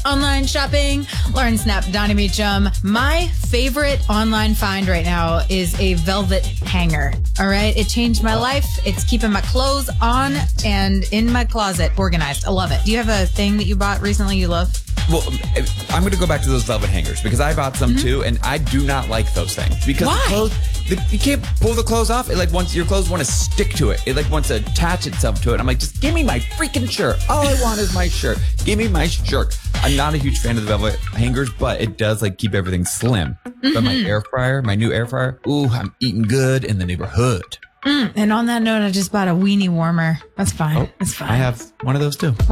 online shopping. Lauren Snap, Donnie Meacham. My favorite online find right now is a velvet hanger. All right. It changed my life. It's keeping my clothes on and in my closet organized. I love it. Do you have a thing that you bought recently you love? Well, I'm going to go back to those velvet hangers because I bought some too, and I do not like those things because Why? the clothes, you can't pull the clothes off. It like once your clothes want to stick to it, it like wants to attach itself to it. I'm like, just give me my freaking shirt. All I want is my shirt. Give me my shirt. I'm not a huge fan of the velvet hangers, but it does like keep everything slim. But my air fryer, my new air fryer, ooh, I'm eating good in the neighborhood. And on that note, I just bought a weenie warmer. That's fine. That's fine. I have one of those too.